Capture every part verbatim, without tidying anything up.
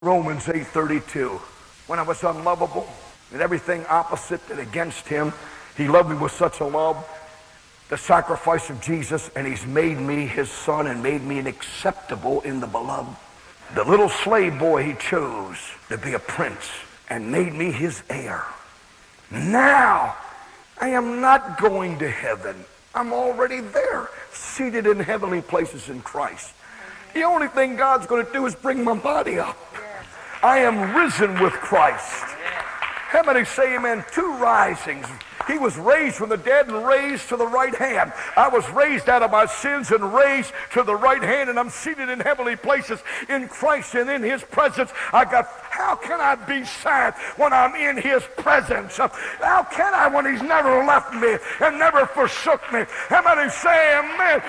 Romans eight thirty-two. When I was unlovable and everything opposite and against him, he loved me with such a love, the sacrifice of Jesus, and he's made me his son and made me an acceptable in the beloved. The little slave boy he chose to be a prince and made me his heir. Now, I am not going to heaven. I'm already there, seated in heavenly places in Christ. The only thing God's going to do is bring my body up. I am risen with Christ. How many say amen? Two risings. He was raised from the dead and raised to the right hand. I was raised out of my sins and raised to the right hand, and I'm seated in heavenly places in Christ and in his presence. I got, how can I be sad when I'm in his presence? How can I when he's never left me and never forsook me? How many say amen?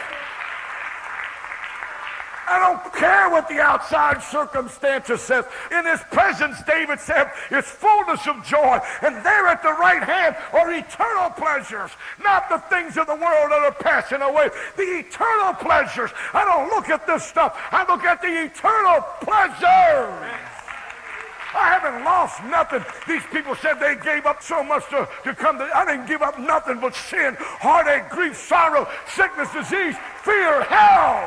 I don't care what the outside circumstances says. In his presence, David said, is fullness of joy. And there at the right hand are eternal pleasures. Not the things of the world that are passing away. The eternal pleasures. I don't look at this stuff. I look at the eternal pleasures. I haven't lost nothing. These people said they gave up so much to, to come to. I didn't give up nothing but sin, heartache, grief, sorrow, sickness, disease, fear, hell.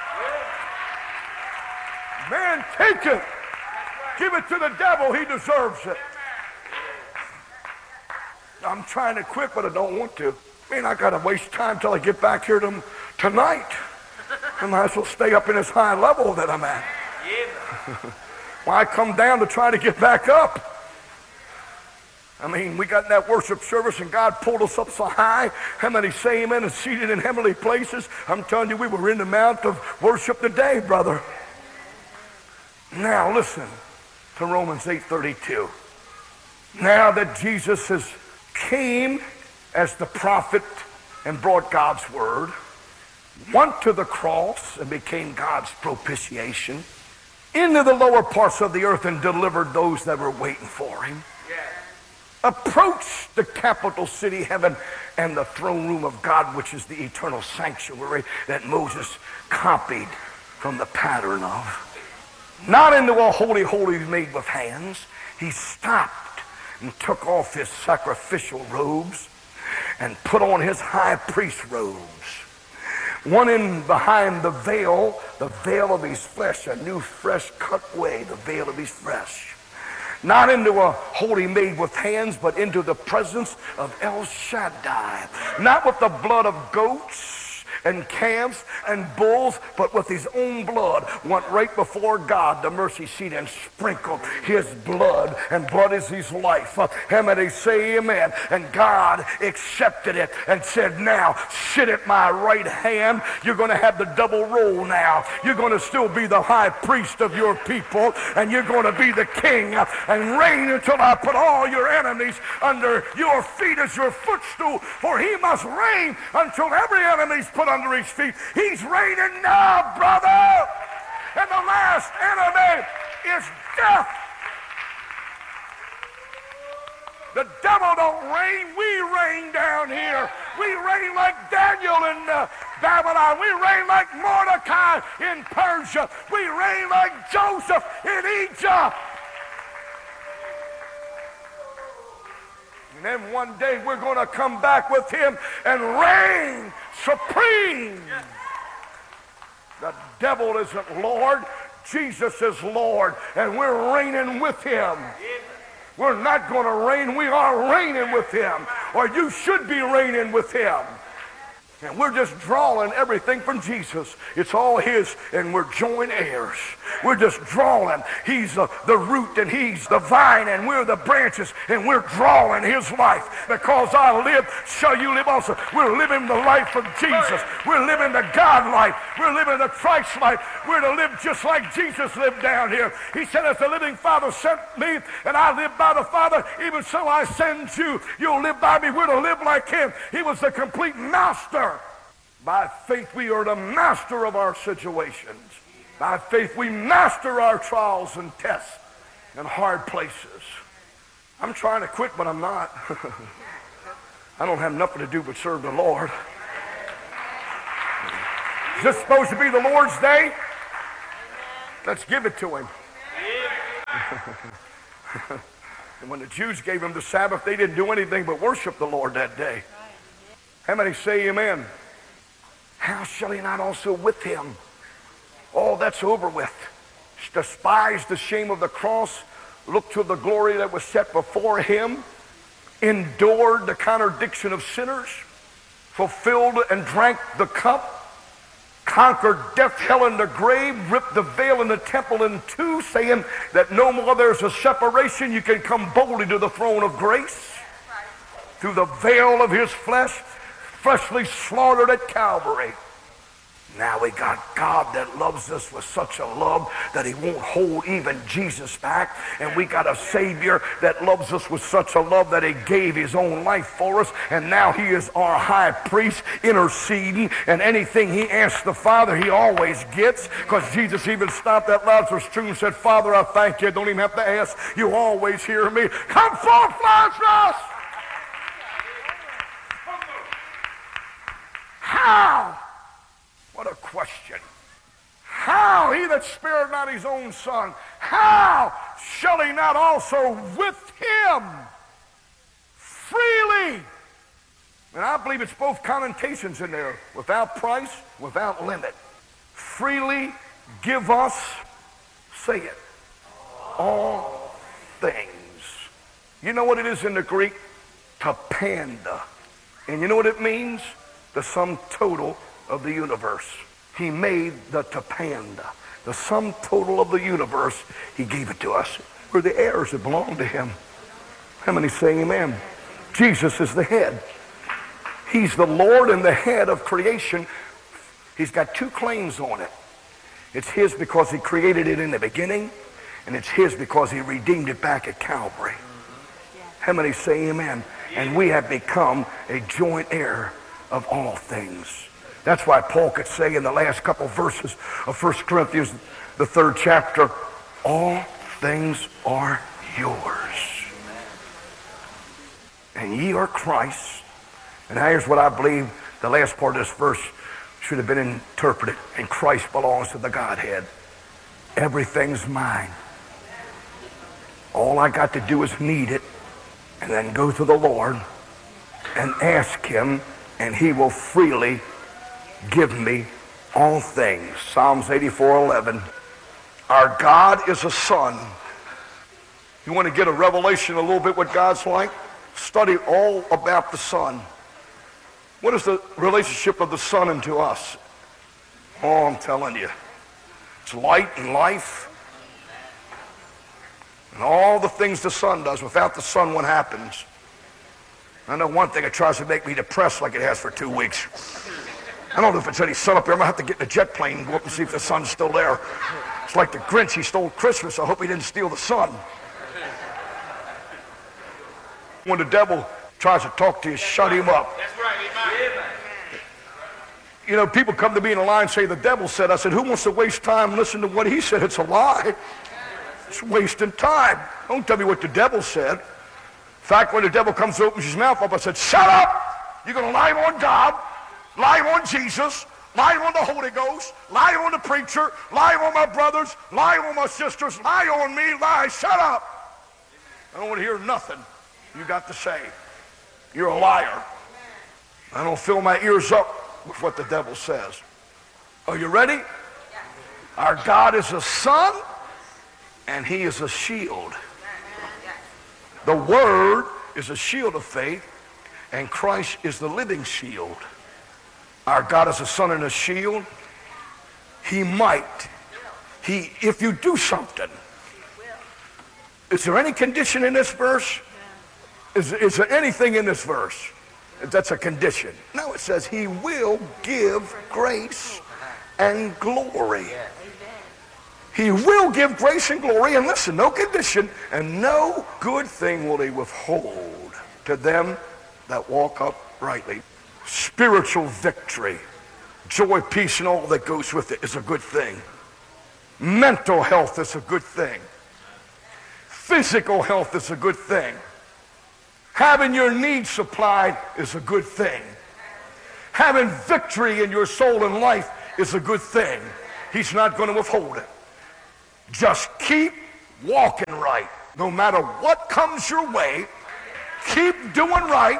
Man, take it. Give it to the devil. He deserves it. I'm trying to quit, but I don't want to. Man, I got to waste time till I get back here to, tonight. I might as well stay up in this high level that I'm at. Why I come down to try to get back up? I mean, we got in that worship service and God pulled us up so high. How many say amen and seated in heavenly places? I'm telling you, we were in the mount of worship today, brother. Now listen to Romans eight thirty-two. Now that Jesus has came as the prophet and brought God's word, went to the cross and became God's propitiation, into the lower parts of the earth and delivered those that were waiting for him, approached the capital city, heaven, and the throne room of God, which is the eternal sanctuary that Moses copied from the pattern of. Not into a holy, holy made with hands. He stopped and took off his sacrificial robes and put on his high priest robes. One in behind the veil, the veil of his flesh, a new fresh cut way, the veil of his flesh. Not into a holy made with hands, but into the presence of El Shaddai. Not with the blood of goats and calves and bulls, but with his own blood, went right before God, the mercy seat, and sprinkled his blood, and blood is his life. How many say amen? And God accepted it and said, now sit at my right hand. You're going to have the double role now. You're going to still be the high priest of your people, and you're going to be the king and reign until I put all your enemies under your feet as your footstool, for he must reign until every enemy's put under his feet. He's reigning now, brother. And the last enemy is death. The devil don't reign. We reign down here. We reign like Daniel in uh, Babylon. We reign like Mordecai in Persia. We reign like Joseph in Egypt. And then one day we're going to come back with him and reign supreme. The devil isn't Lord. Jesus is Lord. And we're reigning with him. We're not going to reign. We are reigning with him. Or you should be reigning with him. And we're just drawing everything from Jesus. It's all his, and we're joint heirs. We're just drawing. He's the, the root, and he's the vine, and we're the branches, and we're drawing his life. Because I live, shall you live also. We're living the life of Jesus. We're living the God life. We're living the Christ life. We're to live just like Jesus lived down here. He said, as the living Father sent me, and I live by the Father, even so I send you. You'll live by me. We're to live like him. He was the complete master. By faith, we are the master of our situations. By faith, we master our trials and tests and hard places. I'm trying to quit, but I'm not. I don't have nothing to do but serve the Lord. Is this supposed to be the Lord's day? Let's give it to him. And when the Jews gave him the Sabbath, they didn't do anything but worship the Lord that day. How many say amen? How shall he not also with him? Oh, that's over with. Despised the shame of the cross, looked to the glory that was set before him, endured the contradiction of sinners, fulfilled and drank the cup, conquered death, hell, and the grave, ripped the veil in the temple in two, saying that no more there's a separation. You can come boldly to the throne of grace through the veil of his flesh, freshly slaughtered at Calvary. Now we got God that loves us with such a love that he won't hold even Jesus back. And we got a Savior that loves us with such a love that he gave his own life for us. And now he is our high priest interceding. And anything he asks the Father, he always gets. Because Jesus even stopped at Lazarus' tomb and said, Father, I thank you. I don't even have to ask. You always hear me. Come forth, Lazarus! How? What a question. How? He that spared not his own son, how shall he not also with him freely? And I believe it's both connotations in there. Without price, without limit. Freely give us, say it, all things. You know what it is in the Greek? Tapanda. And you know what it means? The sum total of the universe. He made the tapanda, the sum total of the universe. He gave it to us. We're the heirs that belong to him. How many say amen? Jesus is the head. He's the Lord and the head of creation. He's got two claims on it. It's his because he created it in the beginning, and it's his because he redeemed it back at Calvary. How many say amen? And we have become a joint heir of all things. That's why Paul could say in the last couple verses of First Corinthians, the third chapter, all things are yours. And ye are Christ. And here's what I believe the last part of this verse should have been interpreted. And Christ belongs to the Godhead. Everything's mine. All I got to do is need it and then go to the Lord and ask him, and he will freely give me all things. Psalms eighty-four eleven. Our God is a son. You want to get a revelation a little bit what God's like? Study all about the Son. What is the relationship of the Son into us? Oh, I'm telling you. It's light and life. And all the things the Son does. Without the Son, what happens? I know one thing, it tries to make me depressed like it has for two weeks. I don't know if it's any sun up here. I'm going to have to get in a jet plane and go up and see if the sun's still there. It's like the Grinch. He stole Christmas. I hope he didn't steal the sun. When the devil tries to talk to you, shut him up. That's right. Amen. You know, people come to me in a line and say, the devil said. I said, who wants to waste time listening to what he said? It's a lie. It's wasting time. Don't tell me what the devil said. In fact, when the devil comes to open his mouth up, I said, shut up! You're going to lie on God, lie on Jesus, lie on the Holy Ghost, lie on the preacher, lie on my brothers, lie on my sisters, lie on me, lie, shut up! I don't want to hear nothing you got to say. You're a liar. I don't fill my ears up with what the devil says. Are you ready? Our God is a son, and he is a shield. The Word is a shield of faith, and Christ is the living shield. Our God is a son and a shield. He might. He, if you do something. Is there any condition in this verse? Is, is there anything in this verse that's a condition? No, it says he will give grace and glory. He will give grace and glory, and listen, no condition, and no good thing will he withhold to them that walk uprightly. Spiritual victory, joy, peace, and all that goes with it is a good thing. Mental health is a good thing. Physical health is a good thing. Having your needs supplied is a good thing. Having victory in your soul and life is a good thing. He's not going to withhold it. Just keep walking right. No matter what comes your way, keep doing right,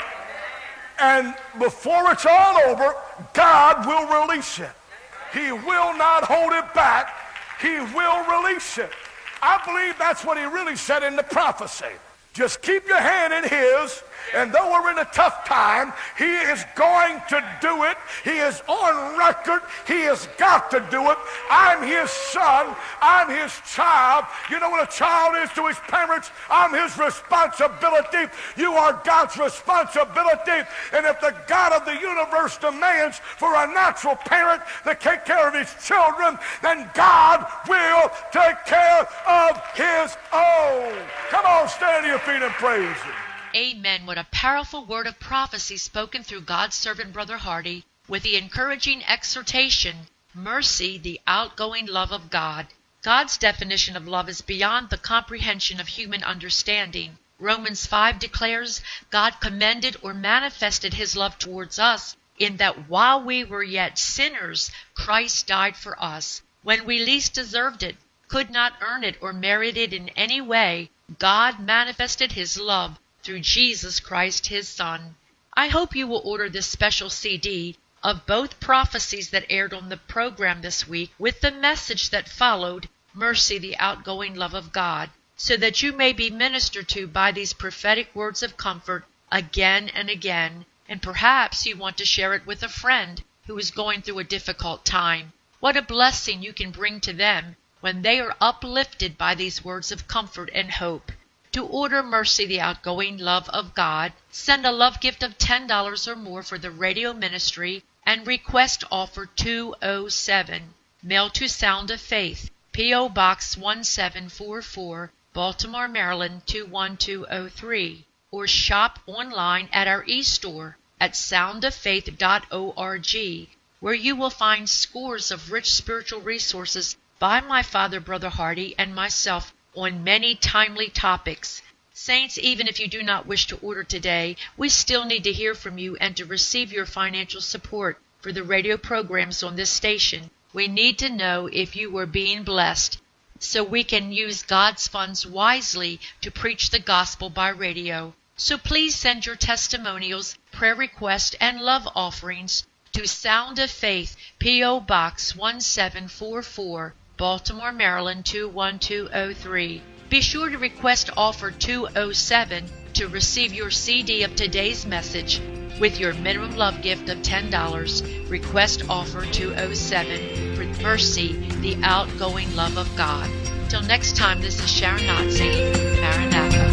and before it's all over, God will release it. He will not hold it back. He will release it. I believe that's what he really said in the prophecy. Just keep your hand in his, and though we're in a tough time, he is going to do it. He is on record. He has got to do it. I'm his son. I'm his child. You know what a child is to his parents? I'm his responsibility. You are God's responsibility. And if the God of the universe demands for a natural parent to take care of his children, then God will take care of his own. Come on, stand to your feet and praise him. Amen. What a powerful word of prophecy spoken through God's servant, Brother Hardy, with the encouraging exhortation, mercy, the outgoing love of God. God's definition of love is beyond the comprehension of human understanding. Romans five declares, God commended or manifested his love towards us in that while we were yet sinners, Christ died for us. When we least deserved it, could not earn it or merit it in any way, God manifested his love through Jesus Christ, his Son. I hope you will order this special C D of both prophecies that aired on the program this week with the message that followed, Mercy, the Outgoing Love of God, so that you may be ministered to by these prophetic words of comfort again and again, and perhaps you want to share it with a friend who is going through a difficult time. What a blessing you can bring to them when they are uplifted by these words of comfort and hope. To order Mercy, the Outgoing Love of God, send a love gift of ten dollars or more for the radio ministry and request offer two oh seven. Mail to Sound of Faith, P O. Box one seven four four, Baltimore, Maryland two one two oh three. Or shop online at our e-store at sound of faith dot org, where you will find scores of rich spiritual resources by my father, Brother Hardy, and myself on many timely topics. Saints, even if you do not wish to order today, we still need to hear from you and to receive your financial support for the radio programs on this station. We need to know if you were being blessed so we can use God's funds wisely to preach the gospel by radio. So please send your testimonials, prayer requests, and love offerings to Sound of Faith, P O. Box one seven four four, Baltimore, Maryland two one two oh three. Be sure to request offer two oh seven to receive your C D of today's message with your minimum love gift of ten dollars. Request offer two oh seven for Mercy, the Outgoing Love of God. Till next time, this is Sharon Knott singing Maranatha.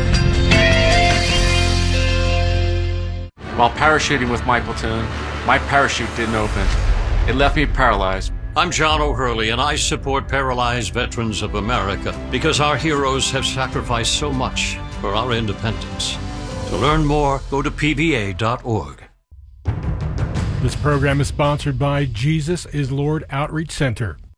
While parachuting with my platoon, my parachute didn't open. It left me paralyzed. I'm John O'Hurley, and I support Paralyzed Veterans of America because our heroes have sacrificed so much for our independence. To learn more, go to P V A dot org. This program is sponsored by Jesus is Lord Outreach Center.